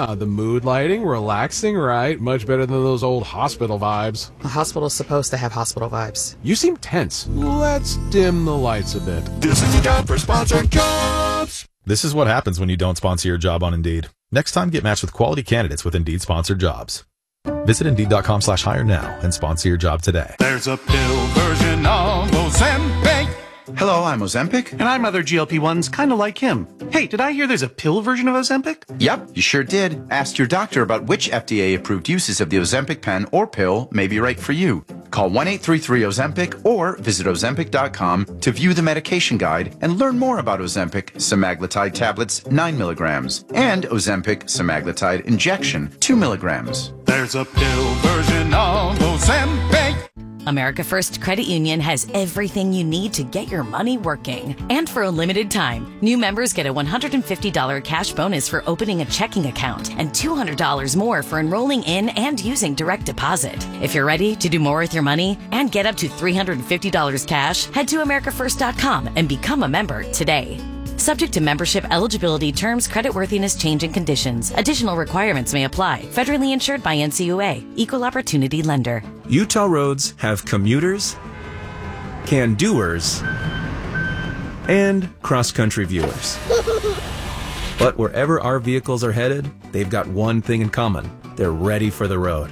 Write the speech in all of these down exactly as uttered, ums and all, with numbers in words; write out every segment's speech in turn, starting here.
Yeah, the mood lighting, relaxing, right? Much better than those old hospital vibes. A hospital's supposed to have hospital vibes. You seem tense. Let's dim the lights a bit. This is your time for sponsored jobs. This is what happens when you don't sponsor your job on Indeed. Next time, get matched with quality candidates with Indeed sponsored jobs. Visit Indeed.com slash hire now and sponsor your job today. There's a pill version of Ozempic. Hello, I'm Ozempic. And I'm other G L P ones, kind of like him. Hey, did I hear there's a pill version of Ozempic? Yep, you sure did. Ask your doctor about which F D A-approved uses of the Ozempic pen or pill may be right for you. Call one eight three three Ozempic or visit Ozempic dot com to view the medication guide and learn more about Ozempic semaglutide tablets nine milligrams and Ozempic semaglutide injection two milligrams. There's a pill version of Ozempic. America First Credit Union has everything you need to get your money working. And for a limited time, new members get a one hundred fifty dollars cash bonus for opening a checking account and two hundred dollars more for enrolling in and using direct deposit. If you're ready to do more with your money and get up to three hundred fifty dollars cash, head to America First dot com and become a member today. Subject to membership eligibility, terms, creditworthiness, change, and conditions. Additional requirements may apply. Federally insured by N C U A. Equal Opportunity Lender. Utah roads have commuters, can-doers, and cross-country viewers. But wherever our vehicles are headed, they've got one thing in common. They're ready for the road.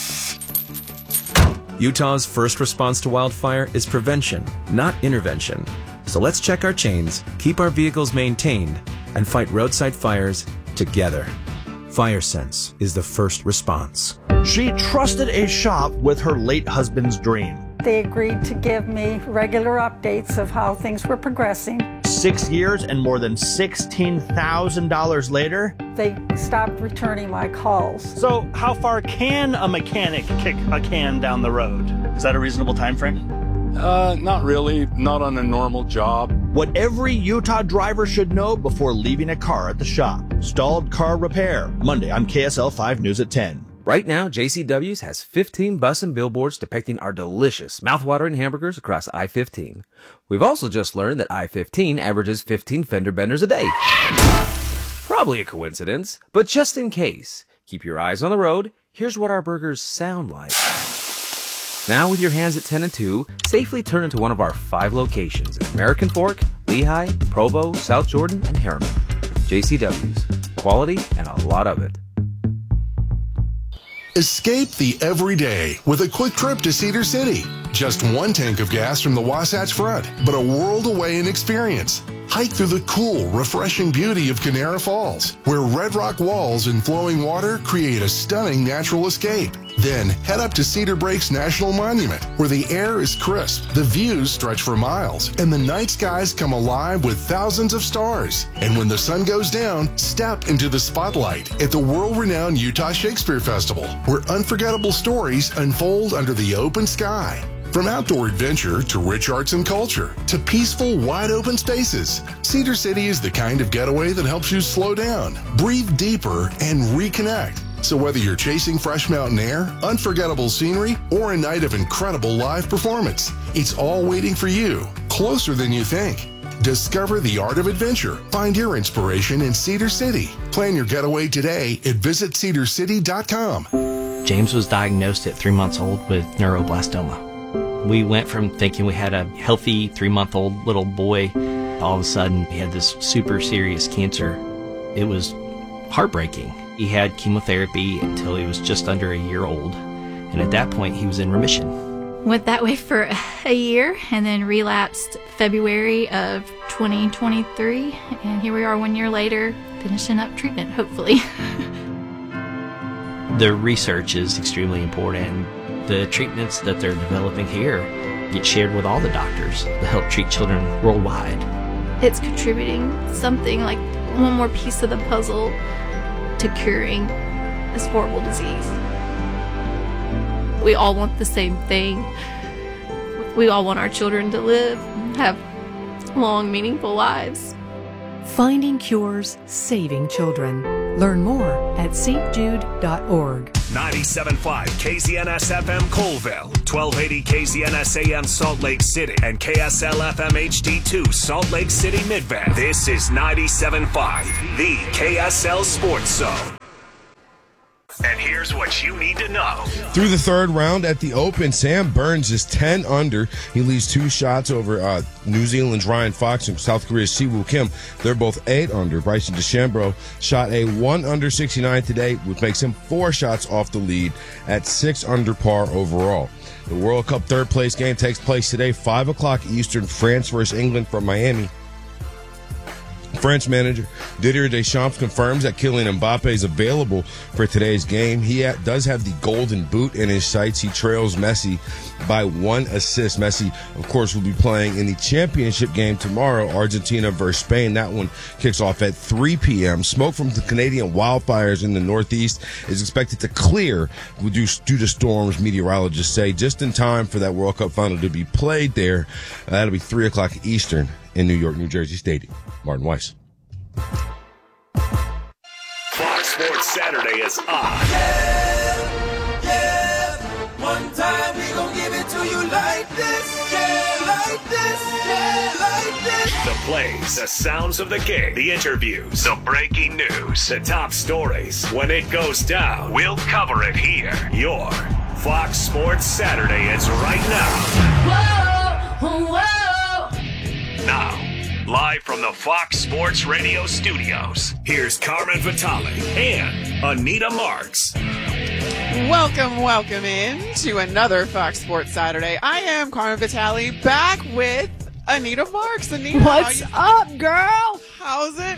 Utah's first response to wildfire is prevention, not intervention. So let's check our chains, keep our vehicles maintained, and fight roadside fires together. FireSense is the first response. She trusted a shop with her late husband's dream. They agreed to give me regular updates of how things were progressing. Six years and more than sixteen thousand dollars later, they stopped returning my calls. So how far can a mechanic kick a can down the road? Is that a reasonable time frame? Uh, not really. Not on a normal job. What every Utah driver should know before leaving a car at the shop. Stalled car repair. Monday on K S L five News at ten. Right now, J C W's has fifteen bus and billboards depicting our delicious, mouthwatering hamburgers across I fifteen. We've also just learned that I fifteen averages fifteen fender benders a day. Probably a coincidence, but just in case, keep your eyes on the road. Here's what our burgers sound like. Now with your hands at ten and two, safely turn into one of our five locations in American Fork, Lehigh, Provo, South Jordan, and Harriman. J C W's. Quality and a lot of it. Escape the everyday with a quick trip to Cedar City. Just one tank of gas from the Wasatch Front, but a world away in experience. Hike through the cool, refreshing beauty of Canara Falls, where red rock walls and flowing water create a stunning natural escape. Then head up to Cedar Breaks National Monument, where the air is crisp, the views stretch for miles, and the night skies come alive with thousands of stars. And when the sun goes down, step into the spotlight at the world-renowned Utah Shakespeare Festival, where unforgettable stories unfold under the open sky. From outdoor adventure to rich arts and culture to peaceful, wide-open spaces, Cedar City is the kind of getaway that helps you slow down, breathe deeper, and reconnect. So whether you're chasing fresh mountain air, unforgettable scenery, or a night of incredible live performance, it's all waiting for you, closer than you think. Discover the art of adventure. Find your inspiration in Cedar City. Plan your getaway today at visit cedar city dot com. James was diagnosed at three months old with neuroblastoma. We went from thinking we had a healthy three-month-old little boy. All of a sudden, he had this super serious cancer. It was heartbreaking. He had chemotherapy until he was just under a year old. And at that point, he was in remission. Went that way for a year and then relapsed February of twenty twenty-three. And here we are one year later, finishing up treatment, hopefully. The research is extremely important. The treatments that they're developing here get shared with all the doctors to help treat children worldwide. It's contributing something like one more piece of the puzzle to curing this horrible disease. We all want the same thing. We all want our children to live, have long, meaningful lives. Finding cures, saving children. Learn more at s t jude dot org. ninety-seven point five K Z N S F M Colville, twelve eighty K Z N S A M Salt Lake City, and K S L F M H D two Salt Lake City Midvale. This is ninety-seven point five, the K S L Sports Zone. And here's what you need to know. Through the third round at the Open, Sam Burns is ten under. He leads two shots over uh, New Zealand's Ryan Fox and South Korea's Siwoo Kim. They're both eight under. Bryson DeChambeau shot a one under sixty-nine today, which makes him four shots off the lead at six under par overall. The World Cup third place game takes place today, five o'clock Eastern, France versus England from Miami. French manager Didier Deschamps confirms that Kylian Mbappe is available for today's game. He ha- does have the golden boot in his sights. He trails Messi by one assist. Messi, of course, will be playing in the championship game tomorrow, Argentina versus Spain. That one kicks off at three p.m. Smoke from the Canadian wildfires in the Northeast is expected to clear due, due to storms, meteorologists say, just in time for that World Cup final to be played there. Uh, that'll be three o'clock Eastern in New York, New Jersey Stadium. Martin Weiss. Fox Sports Saturday is on. Yeah, yeah. One time we gon' give it to you like this. Yeah, like this. Yeah, like this. The plays, the sounds of the game, the interviews, the breaking news, the top stories. When it goes down, we'll cover it here. Your Fox Sports Saturday is right now. Whoa, whoa. Now, live from the Fox Sports Radio studios, here's Carmen Vitale and Anita Marks. Welcome, welcome in to another Fox Sports Saturday. I am Carmen Vitale, back with Anita Marks. Anita, what's you, up, girl? How's it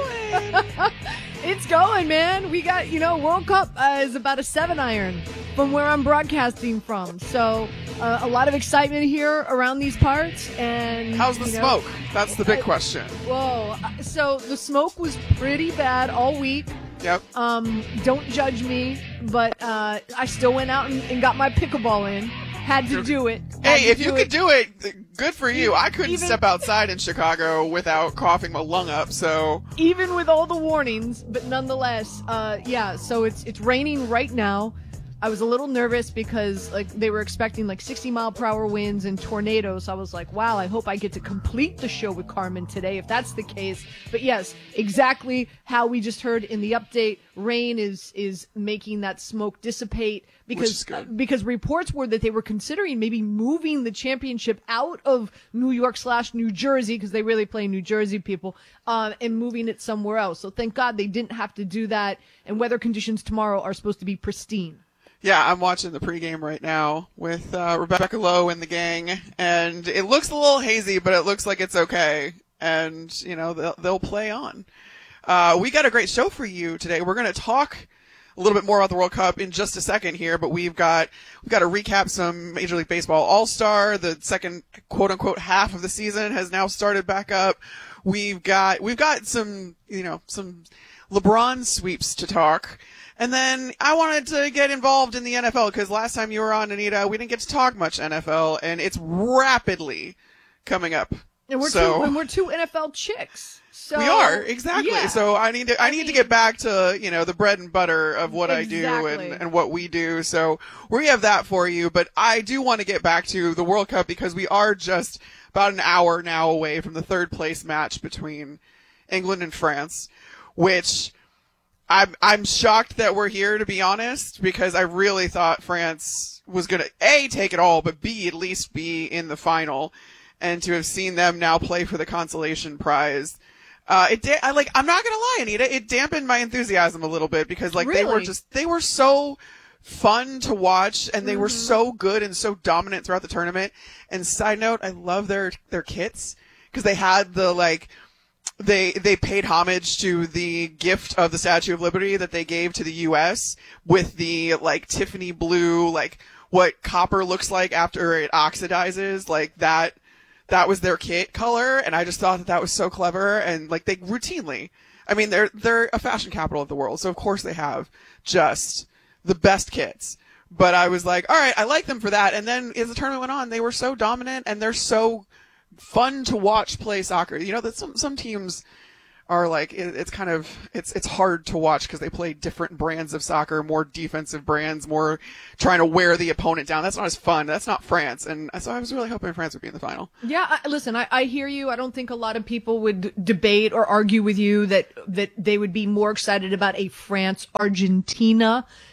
going? It's going, man. We got, you know, World Cup uh, is about a seven iron from where I'm broadcasting from. So uh, a lot of excitement here around these parts. And how's the you know, smoke? That's the big question. Whoa. So the smoke was pretty bad all week. Yep. Um, don't judge me, but uh, I still went out and, and got my pickleball in. Had to do it. Had Hey, to if you do could it. do it, good for you. I couldn't Even- step outside in Chicago without coughing my lung up, so... Even with all the warnings, but nonetheless, uh, yeah, so it's it's raining right now. I was a little nervous because like they were expecting like sixty mile per hour winds and tornadoes. I was like, wow, I hope I get to complete the show with Carmen today if that's the case. But yes, exactly how we just heard in the update, rain is is making that smoke dissipate because uh, because reports were that they were considering maybe moving the championship out of New York slash New Jersey because they really play New Jersey people um, and moving it somewhere else. So thank God they didn't have to do that. And weather conditions tomorrow are supposed to be pristine. Yeah, I'm watching the pregame right now with uh, Rebecca Lowe and the gang, and it looks a little hazy, but it looks like it's okay, and, you know, they'll, they'll play on. Uh, we got a great show for you today. We're going to talk a little bit more about the World Cup in just a second here, but we've got we've got to recap some Major League Baseball All-Star. The second quote-unquote half of the season has now started back up. We've got we've got some, you know, some LeBron sweeps to talk. And then I wanted to get involved in the N F L because last time you were on, Anita, we didn't get to talk much N F L, and it's rapidly coming up. And we're so, two and we're two N F L chicks. So we are, exactly. Yeah. So I need to I, I need mean, to get back to, you know, the bread and butter of what exactly. I do and, and what we do. So we have that for you, but I do want to get back to the World Cup because we are just about an hour now away from the third place match between England and France, which I'm I'm shocked that we're here, to be honest, because I really thought France was going to, A, take it all, but B, at least be in the final. And to have seen them now play for the consolation prize, uh, it da- I like, I'm not going to lie, Anita, it dampened my enthusiasm a little bit because like really? they were just, they were so fun to watch and they mm-hmm. were so good and so dominant throughout the tournament. And side note, I love their, their kits because they had the like, They they paid homage to the gift of the Statue of Liberty that they gave to the U S with the like Tiffany blue, like what copper looks like after it oxidizes, like that. That was their kit color, and I just thought that that was so clever. And like they routinely, I mean, they're they're a fashion capital of the world, so of course they have just the best kits. But I was like, all right, I like them for that. And then as the tournament went on, they were so dominant and they're so fun to watch play soccer. You know that some some teams are like it, it's kind of it's it's hard to watch because they play different brands of soccer, more defensive brands, more trying to wear the opponent down. That's not as fun. That's not France. And so I was really hoping France would be in the final. Yeah, I, listen, I, I hear you. I don't think a lot of people would debate or argue with you that that they would be more excited about a France Argentina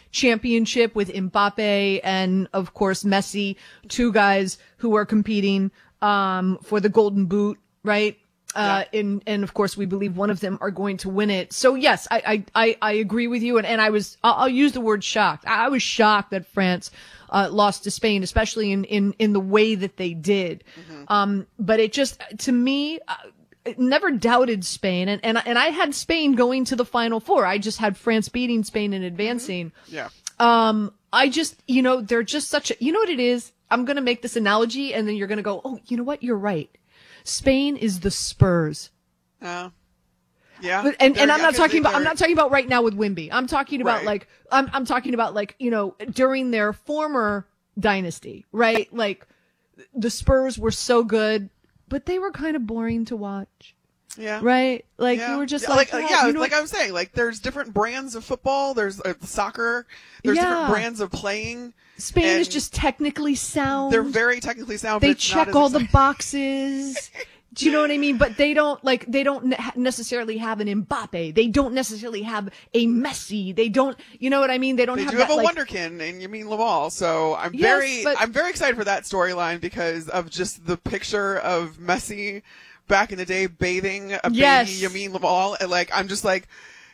championship with Mbappe and, of course, Messi, two guys who are competing um, for the Golden Boot, right? Uh, and, and of course, we believe one of them are going to win it. So yes, I, I, I, I agree with you. And, and I was, I'll, I'll use the word shocked. I, I was shocked that France, uh, lost to Spain, especially in, in, in the way that they did. Mm-hmm. Um, but it just, to me, uh, it never doubted Spain. And, and, and I had Spain going to the Final Four. I just had France beating Spain and advancing. Mm-hmm. Yeah. Um, I just, you know, they're just such a, you know what it is? I'm going to make this analogy and then you're going to go, oh, you know what? You're right. Spain is the Spurs. Uh, yeah. But, and, They're- and I'm yeah, not 'cause talking they- about, I'm they're- not talking about right now with Wimby. I'm talking about Right. like, I'm, I'm talking about like, you know, during their former dynasty, right? Like the Spurs were so good, but they were kind of boring to watch. Yeah. Right? Like yeah. you were just yeah, like, like, oh, yeah, you know like what? I was saying, like there's different brands of football. There's uh, soccer. There's Yeah. different brands of playing. Spain is and just technically sound. They're very technically sound. They but it's not check as all the exciting. boxes. Do you know what I mean? But they don't like they don't ne- necessarily have an Mbappe. They don't necessarily have a Messi. They don't. You know what I mean? They don't They have do that, have a like, Wonderkin and Yamin Lamal, so I'm Yes, very, but- I'm very excited for that storyline because of just the picture of Messi back in the day bathing a Yes. baby Yamin Lamal, and like I'm just like,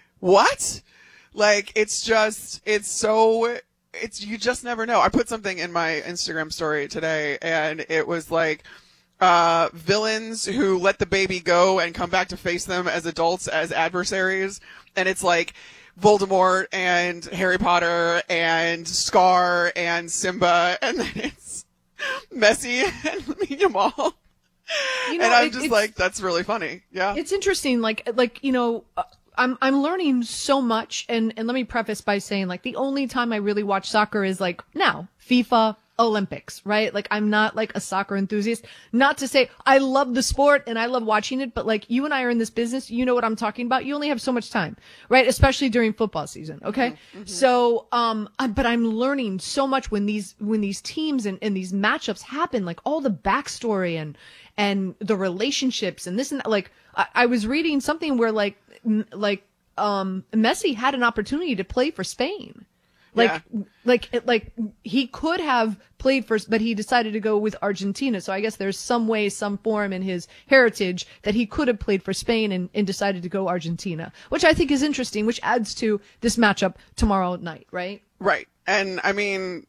what? Like it's just, it's so, it's you just never know. I put something in my Instagram story today, and it was like. Uh, villains who let the baby go and come back to face them as adults as adversaries. And it's like Voldemort and Harry Potter and Scar and Simba. And then it's Messi and Lamine Yamal. You know, and I'm it- just it's- like, that's really funny. Yeah. It's interesting, like, like you know, uh, I'm I'm learning so much, and and let me preface by saying, like, the only time I really watch soccer is like now, FIFA, Olympics, right? Like, I'm not like a soccer enthusiast. Not to say I love the sport and I love watching it, but like you and I are in this business, you know what I'm talking about. You only have so much time, right? Especially during football season. Okay. Mm-hmm. So, um, I- but I'm learning so much when these, when these teams and, and these matchups happen, like all the backstory and, and the relationships and this and that. Like, I, I was reading something where like, m- like, um, Messi had an opportunity to play for Spain. Like, Yeah. like, it- like he could have played first, but he decided to go with Argentina. So I guess there's some way, some form in his heritage that he could have played for Spain and, and decided to go Argentina, which I think is interesting, which adds to this matchup tomorrow night, right? Right. And I mean,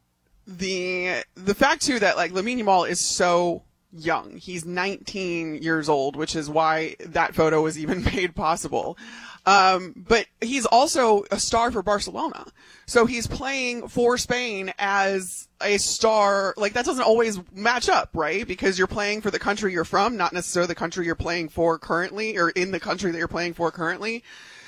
the, the fact too that like Lamine Yamal is so young. He's nineteen years old, which is why that photo was even made possible. Um, but he's also a star for Barcelona. So he's playing for Spain as a star. Like that doesn't always match up, right? Because you're playing for the country you're from, not necessarily the country you're playing for currently or in the country that you're playing for currently.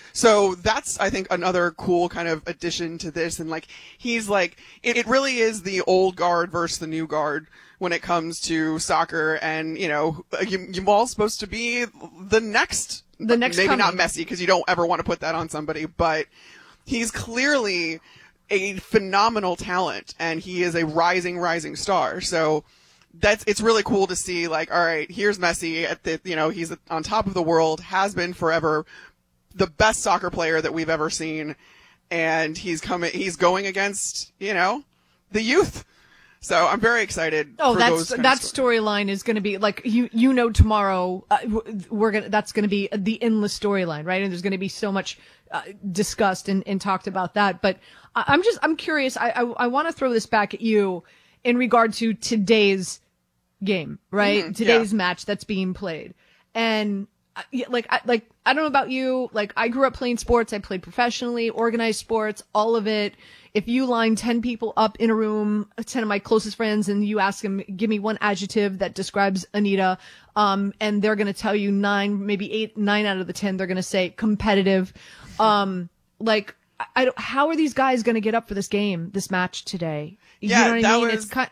So that's, I think, another cool kind of addition to this. And like, he's like, it, it really is the old guard versus the new guard when it comes to soccer. And, you know, Yamal's supposed to be the next, The next maybe coming. not Messi because you don't ever want to put that on somebody, but he's clearly a phenomenal talent and he is a rising, rising star. So that's, it's really cool to see like, all right, here's Messi at the, you know, he's on top of the world, has been forever, the best soccer player that we've ever seen. And he's coming, he's going against, you know, the youth. So I'm very excited. Oh, for that's those kind that of stories. storyline is going to be like you you know tomorrow uh, w- we're gonna that's going to be the endless storyline, right? And there's going to be so much uh, discussed and, and talked about that. But I, I'm just I'm curious. I I, I want to throw this back at you in regard to today's game, right? Mhm, Today's yeah. match that's being played, and uh, yeah, like I, like I don't know about you. Like I grew up playing sports. I played professionally, organized sports, all of it. If you line ten people up in a room, ten of my closest friends, and you ask them, give me one adjective that describes Anita, um, and they're going to tell you nine, maybe eight, nine out of the ten, they're going to say competitive. Um, like, I, I don't, how are these guys going to get up for this game, this match today? You Yeah, know what that I mean? was- It's kind,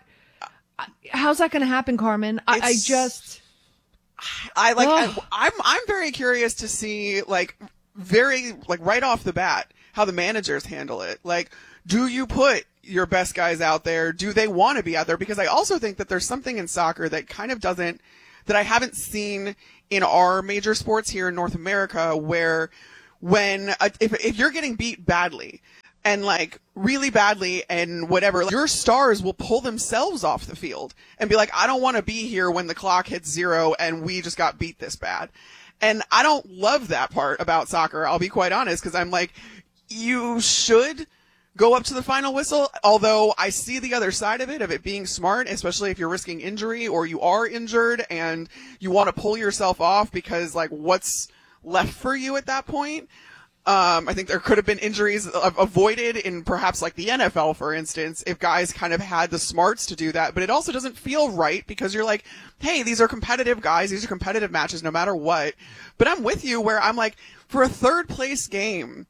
how's that going to happen, Carmen? I, I It's- just, I like, I, Ugh. I'm, I'm very curious to see like very, like right off the bat, how the managers handle it. Like, do you put your best guys out there? Do they want to be out there? Because I also think that there's something in soccer that kind of doesn't, that I haven't seen in our major sports here in North America where when, a, if, if you're getting beat badly, and like really badly and whatever, your stars will pull themselves off the field and be like, I don't want to be here when the clock hits zero and we just got beat this bad. And I don't love that part about soccer. I'll be quite honest, because I'm like, you should go up to the final whistle. Although I see the other side of it, of it being smart, especially if you're risking injury or you are injured and you want to pull yourself off because like what's left for you at that point. Um, I think there could have been injuries avoided in perhaps like the N F L, for instance, if guys kind of had the smarts to do that. But it also doesn't feel right because you're like, hey, these are competitive guys. These are competitive matches no matter what. But I'm with you where I'm like, for a third place game,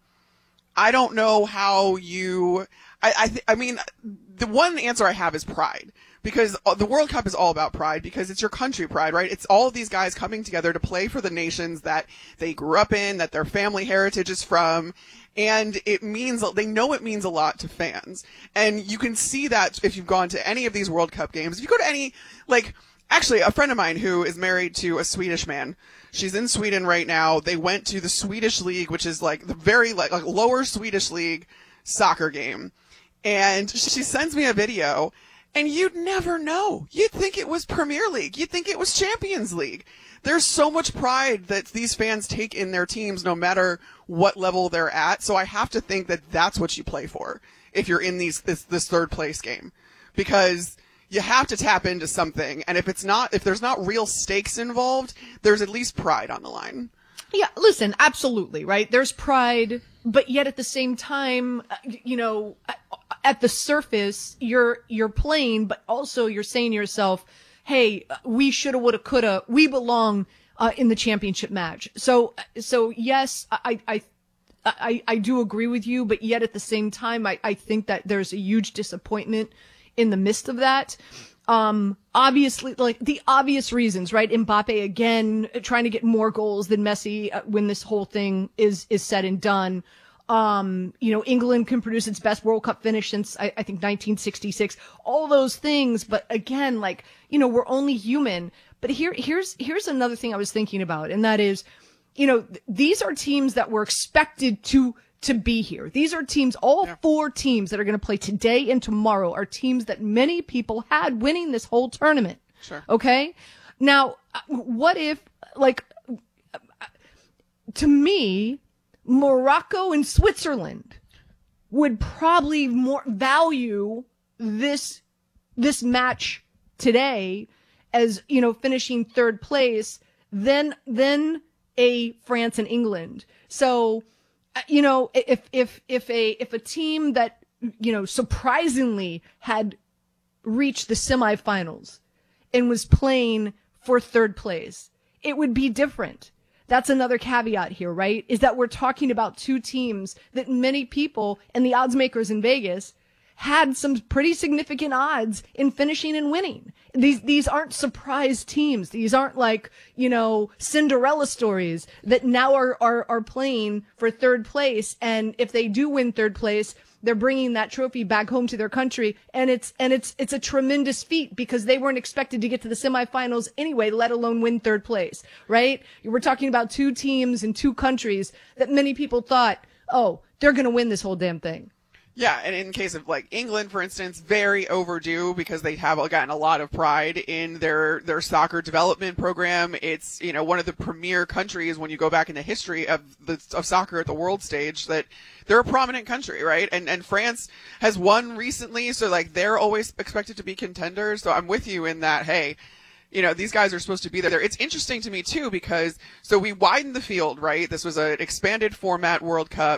I don't know how you, I, I, th- I mean, the one answer I have is pride. Because the World Cup is all about pride, because it's your country pride, right? It's all of these guys coming together to play for the nations that they grew up in, that their family heritage is from. And it means, they know it means a lot to fans. And you can see that if you've gone to any of these World Cup games. If you go to any, like, actually, a friend of mine who is married to a Swedish man, she's in Sweden right now. They went to the Swedish League, which is like the very, like, like lower Swedish League soccer game. And she sends me a video. And you'd never know. You'd think it was Premier League. You'd think it was Champions League. There's so much pride that these fans take in their teams no matter what level they're at. So I have to think that that's what you play for if you're in these this, this third place game. Because you have to tap into something. And if it's not, if there's not real stakes involved, there's at least pride on the line. Yeah, listen, absolutely, right? There's pride, but yet at the same time, you know, at the surface, you're you're playing, but also you're saying to yourself, hey, we shoulda, woulda, coulda, we belong uh, in the championship match. So, so yes, I, I, I, I do agree with you, but yet at the same time, I, I think that there's a huge disappointment in the midst of that. Um, obviously, like the obvious reasons, right? Mbappe again, trying to get more goals than Messi uh, when this whole thing is, is said and done. Um, you know, England can produce its best World Cup finish since I, I think nineteen sixty-six, all those things. But again, like, you know, we're only human. But here, here's, here's another thing I was thinking about. And that is, you know, th- these are teams that were expected to, to be here. These are teams, all yeah. four teams that are going to play today and tomorrow are teams that many people had winning this whole tournament. Sure. Okay. Now, what if, like, to me, Morocco and Switzerland would probably more value this, this match today as, you know, finishing third place than, than a France and England. So, you know, if, if, if a, if a team that, you know, surprisingly had reached the semifinals and was playing for third place, it would be different. That's another caveat here, right? Is that we're talking about two teams that many people and the odds makers in Vegas had some pretty significant odds in finishing and winning. These, these aren't surprise teams. These aren't like, you know, Cinderella stories that now are, are, are playing for third place. And if they do win third place, they're bringing that trophy back home to their country. And it's, and it's, it's a tremendous feat because they weren't expected to get to the semifinals anyway, let alone win third place, right? We're talking about two teams in two countries that many people thought, oh, they're going to win this whole damn thing. Yeah, and in case of like England, for instance, very overdue because they have gotten a lot of pride in their, their soccer development program. It's, you know, one of the premier countries when you go back in the history of the, of soccer at the world stage that they're a prominent country, right? And, and France has won recently. So like they're always expected to be contenders. So I'm with you in that, hey, you know, these guys are supposed to be there. It's interesting to me too, because so we widened the field, right? This was an expanded format World Cup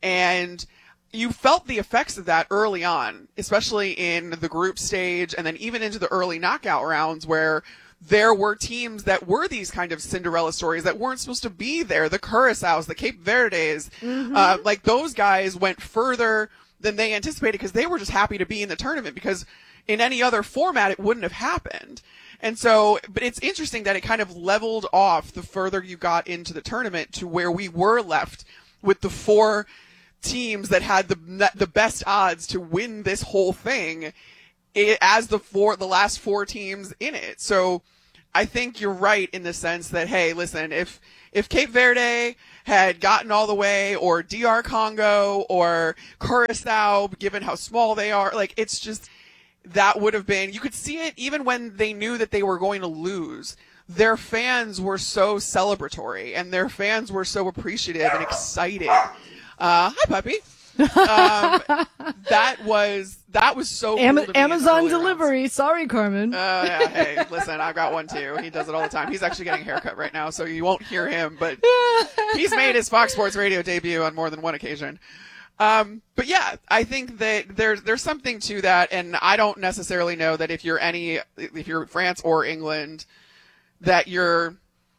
and you felt the effects of that early on, especially in the group stage and then even into the early knockout rounds where there were teams that were these kind of Cinderella stories that weren't supposed to be there. The Curaçaos, the Cape Verdes, mm-hmm. uh, like those guys went further than they anticipated because they were just happy to be in the tournament because in any other format it wouldn't have happened. And so, but it's interesting that it kind of leveled off the further you got into the tournament to where we were left with the four teams that had the the best odds to win this whole thing it, as the four the last four teams in it. So I think you're right in the sense that, hey, listen, if If Cape Verde had gotten all the way, or D R Congo, or Curacao, given how small they are, like, it's just, that would have been, you could see it even when they knew that they were going to lose. Their fans were so celebratory, and their fans were so appreciative and excited. Uh, hi, puppy. um, that was that was so cool Am- to me in the Amazon early delivery. rounds. Sorry, Carmen. Oh uh, yeah, hey, listen, I've got one too. He does it all the time. He's actually getting a haircut right now, so you won't hear him, but he's made his Fox Sports Radio debut on more than one occasion. Um, but yeah, I think that there's there's something to that, and I don't necessarily know that if you're any if you're France or England, that you're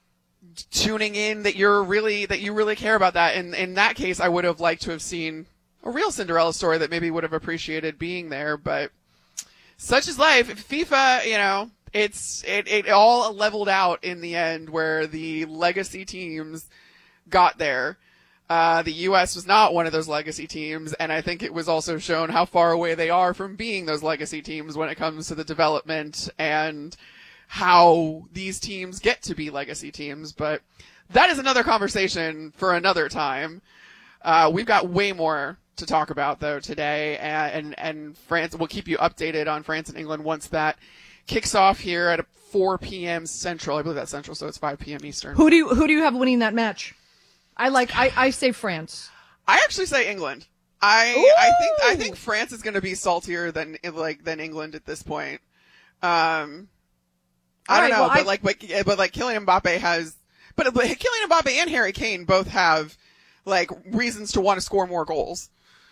tuning in, that you're really that you really care about that. And in that case, I would have liked to have seen a real Cinderella story that maybe would have appreciated being there, but such is life. FIFA, you know, it's it, it all leveled out in the end where the legacy teams got there. Uh, the U S was not one of those legacy teams, and I think it was also shown how far away they are from being those legacy teams when it comes to the development and how these teams get to be legacy teams. But that is another conversation for another time. Uh, we've got way more to talk about though today, and, and and France will keep you updated on France and England once that kicks off here at four p.m. Central. I believe that's Central, so it's five p.m. Eastern. Who do you who do you have winning that match? I like I, I say France. I actually say England. I Ooh! I think I think France is going to be saltier than like than England at this point. Um, I All don't right, know, well, but I- like but, but like Kylian Mbappe has, but, but Kylian Mbappe and Harry Kane both have like reasons to want to score more goals.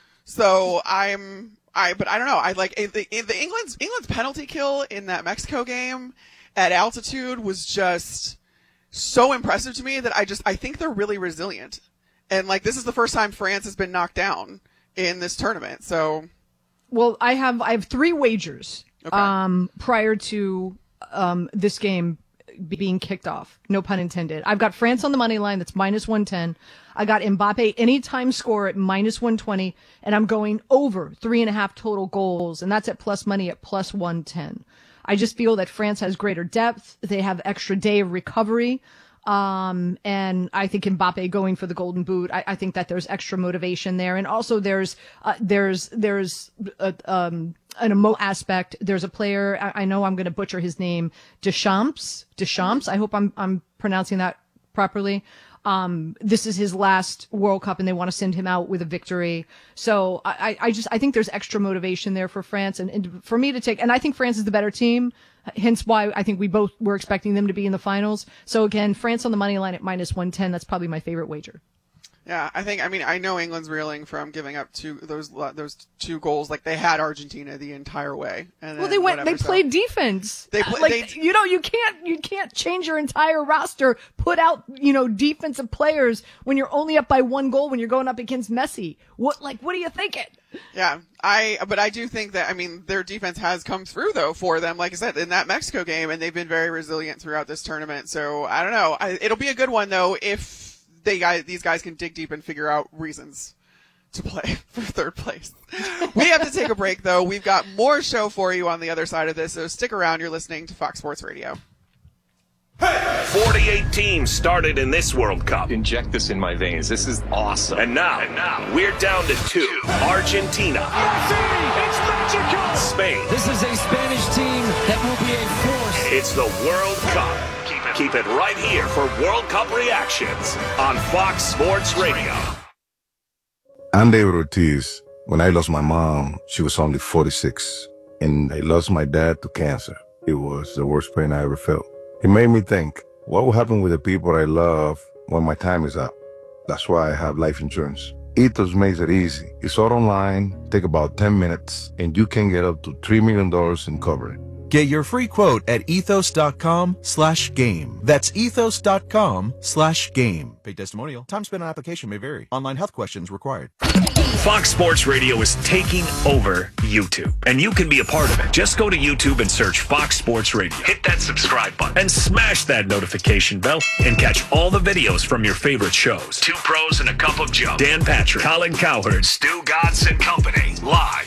So I'm, I, but I don't know. I like the, the England's, England's penalty kill in that Mexico game at altitude was just so impressive to me that I just, I think they're really resilient. And like, this is the first time France has been knocked down in this tournament. So, Well, I have I have three wagers Okay. um, prior to um, this game being kicked off. No pun intended. I've got France on the money line. That's minus one ten. I got Mbappe anytime score at minus one twenty, and I'm going over three and a half total goals, and that's at plus money at plus one ten. I just feel that France has greater depth. They have extra day of recovery. Um, and I think Mbappe going for the golden boot, I, I think that there's extra motivation there. And also there's, uh, there's, there's, uh, um, an emo aspect. There's a player, I, I know I'm going to butcher his name, Deschamps, Deschamps. I hope I'm, I'm pronouncing that properly. Um, this is his last World Cup and they want to send him out with a victory. So I, I just, I think there's extra motivation there for France and, and for me to take, and I think France is the better team. Hence why I think we both were expecting them to be in the finals. So again, France on the money line at minus one ten. That's probably my favorite wager. yeah, I think, I mean, I know England's reeling from giving up two, those, those two goals. Like they had Argentina the entire way. And Well, then they went, whatever, they so- played defense. They play- like, they- you know, you can't, you can't change your entire roster, put out, you know, defensive players when you're only up by one goal when you're going up against Messi. What, like, what are you thinking? Yeah, I, but I do think that, I mean, their defense has come through though for them, like I said, in that Mexico game, and they've been very resilient throughout this tournament. So I don't know. I, it'll be a good one though if they guys, these guys can dig deep and figure out reasons to play for third place. We have to take a break though. We've got more show for you on the other side of this, so stick around. You're listening to Fox Sports Radio. forty-eight teams started in this World Cup. Inject this in my veins. This is awesome. And now, and now we're down to two. Argentina. It's magical! Spain. This is a Spanish team that will be a force. It's the World Cup. Keep it, keep it right here for World Cup reactions on Fox Sports Radio. I'm David Ortiz. When I lost my mom, she was only forty-six. And I lost my dad to cancer. It was the worst pain I ever felt. It made me think, what will happen with the people I love when my time is up? That's why I have life insurance. Ethos makes it easy. It's all online, take about ten minutes, and you can get up to three million dollars in coverage. Get your free quote at ethos.com slash game. That's ethos.com slash game. Paid testimonial. Time spent on application may vary. Online health questions required. Fox Sports Radio is taking over YouTube, and you can be a part of it. Just go to YouTube and search Fox Sports Radio. Hit that subscribe button and smash that notification bell and catch all the videos from your favorite shows. Two Pros and a Cup of Joe. Dan Patrick, Colin Cowherd, Stu Gatz and Company. Live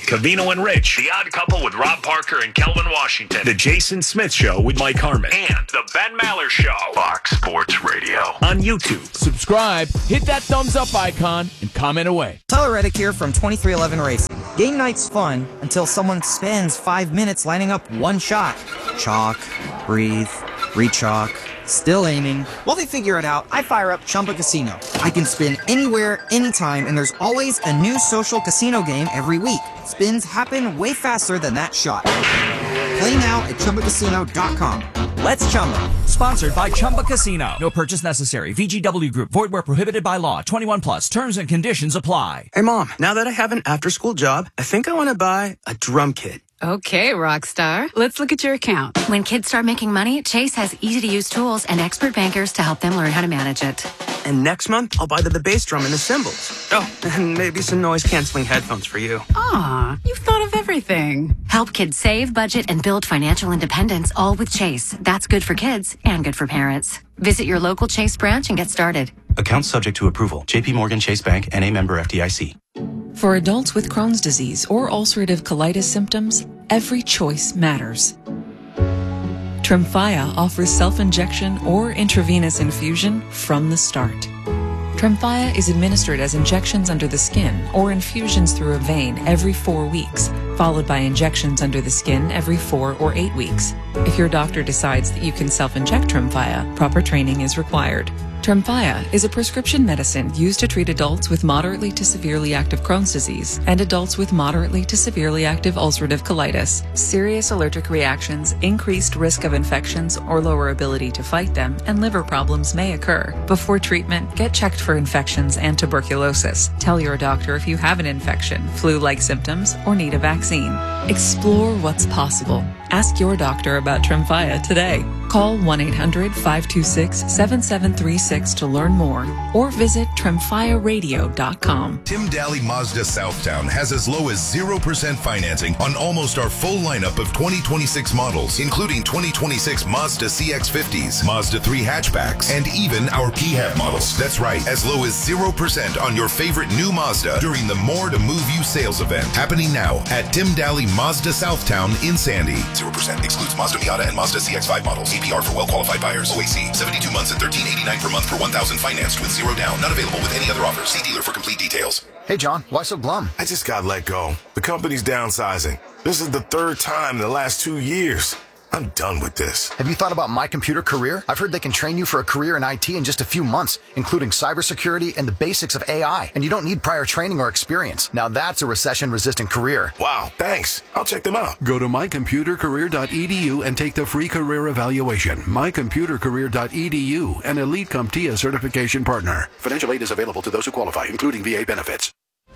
Covino and Rich, The Odd Couple with Rob Parker and Kelvin Washington, The Jason Smith Show with Mike Harmon, and The Ben Maller Show. Fox Sports Radio on YouTube. Subscribe, hit that thumbs up icon, and comment away. Tyler Reddick here from twenty-three eleven Racing. Game night's fun until someone spends five minutes lining up one shot. Chalk, breathe, re-chalk, still aiming. While they figure it out, I fire up Chumba Casino. I can spin anywhere, anytime, and there's always a new social casino game every week. Spins happen way faster than that shot. Play now at Chumba Casino dot com. Let's Chumba. Sponsored by Chumba Casino. No purchase necessary. V G W Group. Void where prohibited by law. twenty-one plus. Terms and conditions apply. Hey, Mom. Now that I have an after-school job, I think I want to buy a drum kit. Okay, Rockstar. Let's look at your account. When kids start making money, Chase has easy-to-use tools and expert bankers to help them learn how to manage it. And next month, I'll buy the, the bass drum and the cymbals. Oh, and maybe some noise-canceling headphones for you. Aw, you've thought of everything. Help kids save, budget, and build financial independence, all with Chase. That's good for kids and good for parents. Visit your local Chase branch and get started. Account subject to approval. J P Morgan Chase Bank, N A member F D I C. For adults with Crohn's disease or ulcerative colitis symptoms, every choice matters. Tremfya offers self-injection or intravenous infusion from the start. Tremfya is administered as injections under the skin or infusions through a vein every four weeks, followed by injections under the skin every four or eight weeks. If your doctor decides that you can self-inject Tremfya, proper training is required. Tremfya is a prescription medicine used to treat adults with moderately to severely active Crohn's disease and adults with moderately to severely active ulcerative colitis. Serious allergic reactions, increased risk of infections or lower ability to fight them, and liver problems may occur. Before treatment, get checked for infections and tuberculosis. Tell your doctor if you have an infection, flu-like symptoms, or need a vaccine. Explore what's possible. Ask your doctor about Tremfya today. Call one eight hundred five two six seven seven three six to learn more or visit tremfya radio dot com. Tim Daly Mazda Southtown has as low as zero percent financing on almost our full lineup of twenty twenty-six models, including twenty twenty-six Mazda C X fifties, Mazda three hatchbacks, and even our P HEV models. That's right, as low as zero percent on your favorite new Mazda during the More to Move You sales event, happening now at Tim Daly Mazda Southtown in Sandy. zero percent excludes Mazda Miata and Mazda C X five models. A P R for well-qualified buyers. O A C, seventy-two months at thirteen eighty-nine per month for one thousand financed with zero down. Not available with any other offers. See dealer for complete details. Hey, John, why so glum? I just got let go. The company's downsizing. This is the third time in the last two years. I'm done with this. Have you thought about My Computer Career? I've heard they can train you for a career in I T in just a few months, including cybersecurity and the basics of A I. And you don't need prior training or experience. Now that's a recession-resistant career. Wow, thanks. I'll check them out. Go to my computer career dot e d u and take the free career evaluation. my computer career dot e d u, an Elite CompTIA certification partner. Financial aid is available to those who qualify, including V A benefits.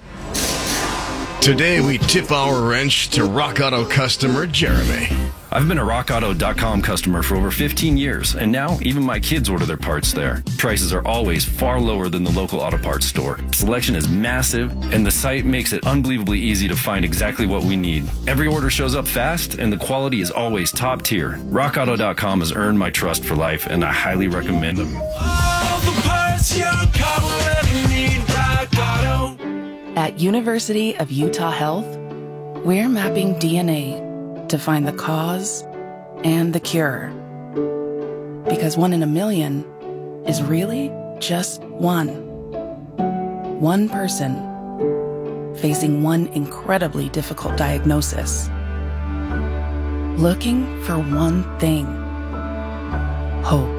Today we tip our wrench to Rock Auto customer Jeremy. I've been a rock auto dot com customer for over fifteen years, and now even my kids order their parts there. Prices are always far lower than the local auto parts store. Selection is massive, and the site makes it unbelievably easy to find exactly what we need. Every order shows up fast, and the quality is always top tier. rock auto dot com has earned my trust for life, and I highly recommend them. All the parts your car will ever need, Rock Auto. At University of Utah Health, we're mapping D N A to find the cause and the cure. Because one in a million is really just one. One person facing one incredibly difficult diagnosis. Looking for one thing: hope.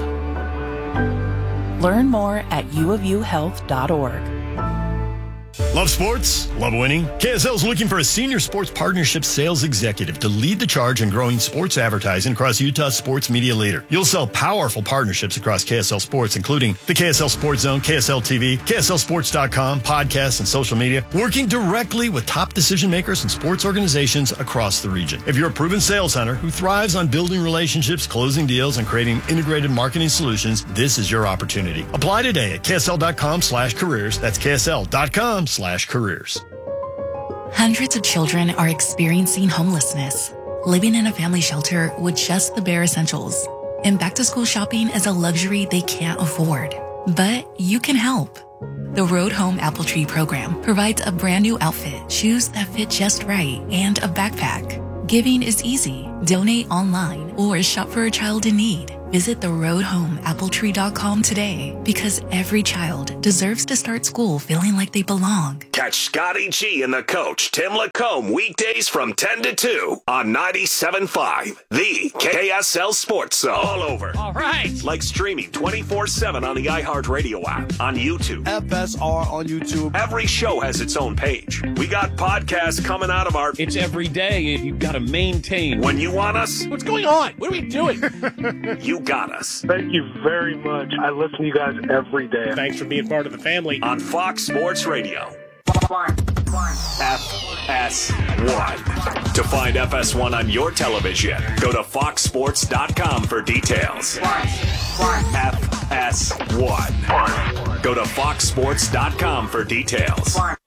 Learn more at u of u health dot org. Love sports? Love winning? K S L is looking for a senior sports partnership sales executive to lead the charge in growing sports advertising across Utah's sports media leader. You'll sell powerful partnerships across K S L Sports, including the K S L Sports Zone, K S L T V, K S L Sports dot com, podcasts, and social media, working directly with top decision makers and sports organizations across the region. If you're a proven sales hunter who thrives on building relationships, closing deals, and creating integrated marketing solutions, this is your opportunity. Apply today at K S L dot com slash careers. That's K S L dot com slash careers. Hundreds of children are experiencing homelessness, living in a family shelter with just the bare essentials. And back to school shopping is a luxury they can't afford. But you can help. The Road Home Apple Tree program provides a brand new outfit, shoes that fit just right, and a backpack. Giving is easy. Donate online or shop for a child in need. Visit the road home apple tree dot com today, because every child deserves to start school feeling like they belong. Catch Scotty G and the coach, Tim Lacombe, weekdays from ten to two on ninety-seven point five, the K S L Sports Zone. All over. All right. Like streaming twenty-four seven on the iHeartRadio app, on YouTube. F S R on YouTube. Every show has its own page. We got podcasts coming out of our... It's every day. You've got to maintain. When you want us... What's going on? What are we doing? You got us. Thank you very much. I listen to you guys every day. Thanks for being part of the family. On Fox Sports Radio. F S one. To find F S one on your television, go to fox sports dot com for details. F S one. Go to fox sports dot com for details.